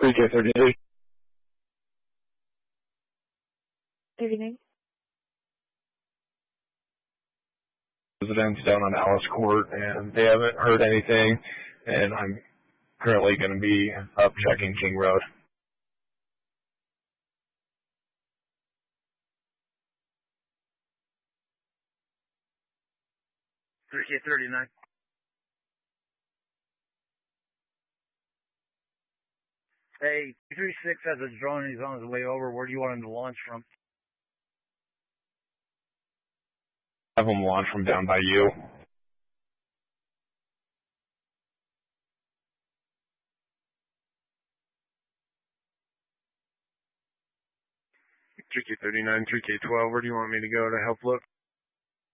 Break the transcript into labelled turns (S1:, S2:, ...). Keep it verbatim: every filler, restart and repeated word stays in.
S1: three K thirty-eight.
S2: thirty-nine.
S1: Residents down on Alice Court, and they haven't heard anything, and I'm currently going to be up checking King Road.
S3: three K thirty-nine. Hey, two three six has a drone. He's on his way over. Where do you want him to launch from?
S1: Have him launch from down by you.
S4: three K thirty-nine, three K twelve, where do you want me to go to help look?